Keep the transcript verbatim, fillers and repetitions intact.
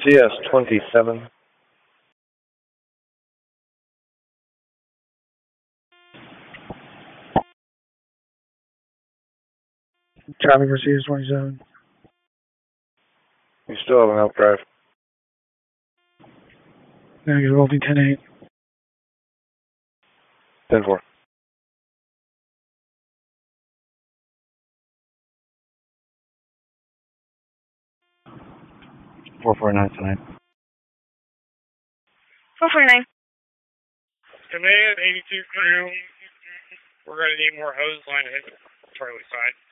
C S twenty-seven. Traffic for C S twenty-seven. You still have an out drive. Negative, holding ten eight. ten four. four four nine tonight. four four nine. Command eighty-two crew. We're going to need more hose line to hit Charlie side.